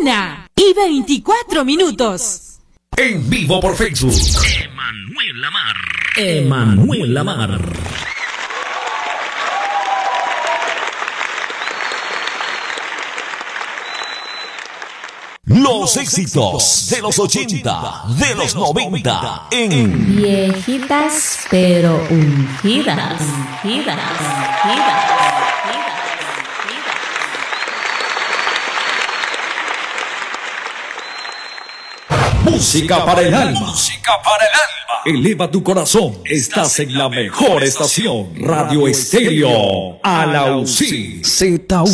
1:24. En vivo por Facebook. Emanuel Lamar. Emanuel Lamar. Los éxitos de los 80, de los 90 en Viejitas pero ungidas, ungidas, ungidas. Música para el alma. Música para el alma. Eleva tu corazón. Estás en la mejor estación. Radio Estéreo. A la UCI. Z1.